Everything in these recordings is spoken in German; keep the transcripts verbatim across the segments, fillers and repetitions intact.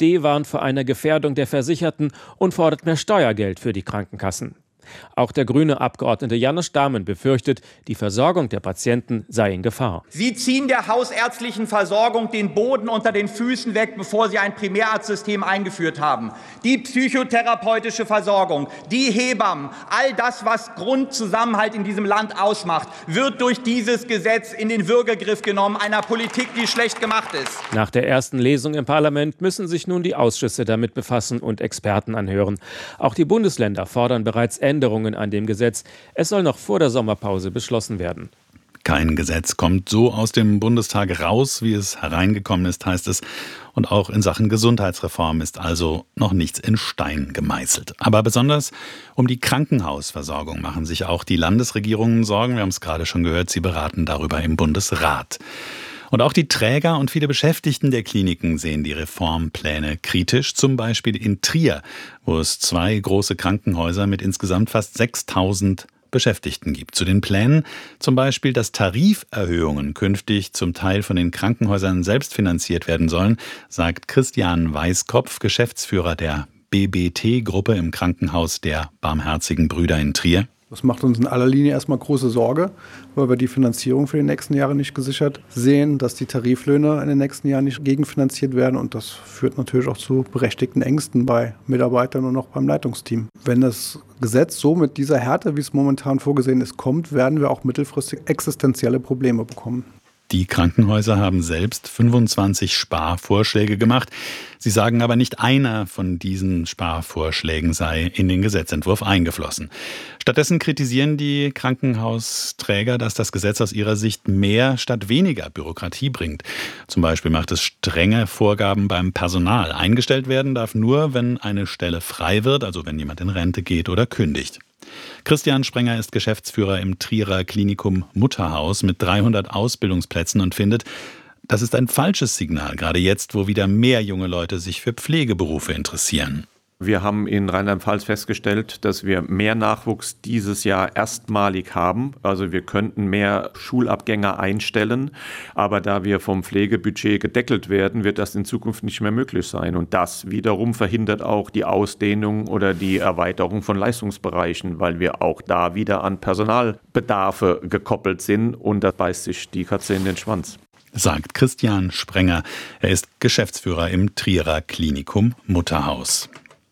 AfD warnt vor einer Gefährdung der Versicherten und fordert mehr Steuergeld für die Krankenkassen. Auch der grüne Abgeordnete Janusz Dahmen befürchtet, die Versorgung der Patienten sei in Gefahr. Sie ziehen der hausärztlichen Versorgung den Boden unter den Füßen weg, bevor Sie ein Primärarztsystem eingeführt haben. Die psychotherapeutische Versorgung, die Hebammen, all das, was Grundzusammenhalt in diesem Land ausmacht, wird durch dieses Gesetz in den Würgegriff genommen, einer Politik, die schlecht gemacht ist. Nach der ersten Lesung im Parlament müssen sich nun die Ausschüsse damit befassen und Experten anhören. Auch die Bundesländer fordern bereits Änderungen an dem Gesetz. Es soll noch vor der Sommerpause beschlossen werden. Kein Gesetz kommt so aus dem Bundestag raus, wie es hereingekommen ist, heißt es. Und auch in Sachen Gesundheitsreform ist also noch nichts in Stein gemeißelt. Aber besonders um die Krankenhausversorgung machen sich auch die Landesregierungen Sorgen. Wir haben es gerade schon gehört, sie beraten darüber im Bundesrat. Und auch die Träger und viele Beschäftigten der Kliniken sehen die Reformpläne kritisch. Zum Beispiel in Trier, wo es zwei große Krankenhäuser mit insgesamt fast sechstausend Beschäftigten gibt. Zu den Plänen zum Beispiel, dass Tariferhöhungen künftig zum Teil von den Krankenhäusern selbst finanziert werden sollen, sagt Christian Weißkopf, Geschäftsführer der B B T-Gruppe im Krankenhaus der Barmherzigen Brüder in Trier. Das macht uns in aller Linie erstmal große Sorge, weil wir die Finanzierung für die nächsten Jahre nicht gesichert sehen, dass die Tariflöhne in den nächsten Jahren nicht gegenfinanziert werden. Und das führt natürlich auch zu berechtigten Ängsten bei Mitarbeitern und auch beim Leitungsteam. Wenn das Gesetz so mit dieser Härte, wie es momentan vorgesehen ist, kommt, werden wir auch mittelfristig existenzielle Probleme bekommen. Die Krankenhäuser haben selbst fünfundzwanzig Sparvorschläge gemacht. Sie sagen aber, nicht einer von diesen Sparvorschlägen sei in den Gesetzentwurf eingeflossen. Stattdessen kritisieren die Krankenhausträger, dass das Gesetz aus ihrer Sicht mehr statt weniger Bürokratie bringt. Zum Beispiel macht es strenge Vorgaben beim Personal. Eingestellt werden darf nur, wenn eine Stelle frei wird, also wenn jemand in Rente geht oder kündigt. Christian Sprenger ist Geschäftsführer im Trierer Klinikum Mutterhaus mit dreihundert Ausbildungsplätzen und findet, das ist ein falsches Signal, gerade jetzt, wo wieder mehr junge Leute sich für Pflegeberufe interessieren. Wir haben in Rheinland-Pfalz festgestellt, dass wir mehr Nachwuchs dieses Jahr erstmalig haben. Also wir könnten mehr Schulabgänger einstellen, aber da wir vom Pflegebudget gedeckelt werden, wird das in Zukunft nicht mehr möglich sein. Und das wiederum verhindert auch die Ausdehnung oder die Erweiterung von Leistungsbereichen, weil wir auch da wieder an Personalbedarfe gekoppelt sind und da beißt sich die Katze in den Schwanz. Sagt Christian Sprenger. Er ist Geschäftsführer im Trierer Klinikum Mutterhaus.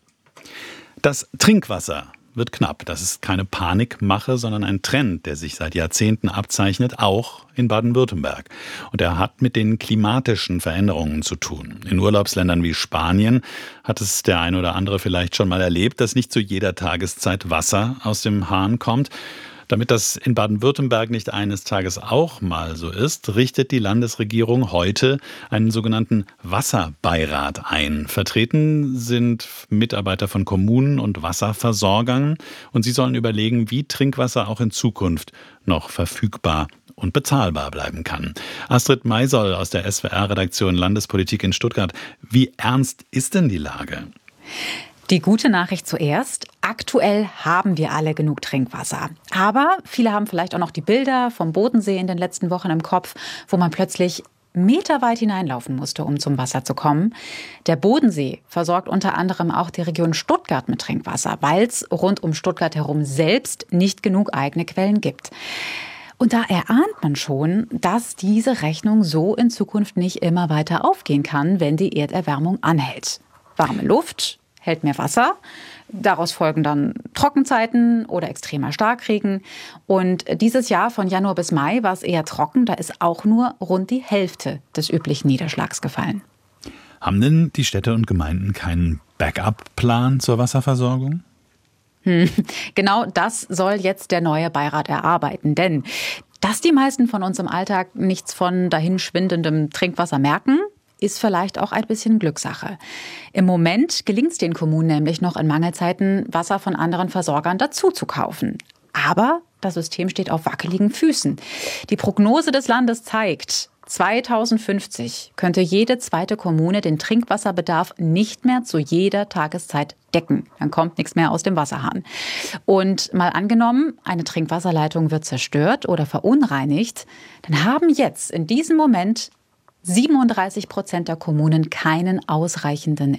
Das Trinkwasser wird knapp. Das ist keine Panikmache, sondern ein Trend, der sich seit Jahrzehnten abzeichnet, auch in Baden-Württemberg. Und er hat mit den klimatischen Veränderungen zu tun. In Urlaubsländern wie Spanien hat es der ein oder andere vielleicht schon mal erlebt, dass nicht zu jeder Tageszeit Wasser aus dem Hahn kommt. Damit das in Baden-Württemberg nicht eines Tages auch mal so ist, richtet die Landesregierung heute einen sogenannten Wasserbeirat ein. Vertreten sind Mitarbeiter von Kommunen und Wasserversorgern und sie sollen überlegen, wie Trinkwasser auch in Zukunft noch verfügbar und bezahlbar bleiben kann. Astrid Maisoll aus der S W R-Redaktion Landespolitik in Stuttgart. Wie ernst ist denn die Lage? Die gute Nachricht zuerst. Aktuell haben wir alle genug Trinkwasser. Aber viele haben vielleicht auch noch die Bilder vom Bodensee in den letzten Wochen im Kopf, wo man plötzlich meterweit hineinlaufen musste, um zum Wasser zu kommen. Der Bodensee versorgt unter anderem auch die Region Stuttgart mit Trinkwasser, weil es rund um Stuttgart herum selbst nicht genug eigene Quellen gibt. Und da erahnt man schon, dass diese Rechnung so in Zukunft nicht immer weiter aufgehen kann, wenn die Erderwärmung anhält. Warme Luft hält mehr Wasser. Daraus folgen dann Trockenzeiten oder extremer Starkregen. Und dieses Jahr von Januar bis Mai war es eher trocken. Da ist auch nur rund die Hälfte des üblichen Niederschlags gefallen. Haben denn die Städte und Gemeinden keinen Backup-Plan zur Wasserversorgung? Hm, genau das soll jetzt der neue Beirat erarbeiten. Denn dass die meisten von uns im Alltag nichts von dahinschwindendem Trinkwasser merken, ist vielleicht auch ein bisschen Glückssache. Im Moment gelingt es den Kommunen nämlich noch in Mangelzeiten, Wasser von anderen Versorgern dazu zu kaufen. Aber das System steht auf wackeligen Füßen. Die Prognose des Landes zeigt, zweitausendfünfzig könnte jede zweite Kommune den Trinkwasserbedarf nicht mehr zu jeder Tageszeit decken. Dann kommt nichts mehr aus dem Wasserhahn. Und mal angenommen, eine Trinkwasserleitung wird zerstört oder verunreinigt, dann haben jetzt in diesem Moment siebenunddreißig Prozent der Kommunen keinen ausreichenden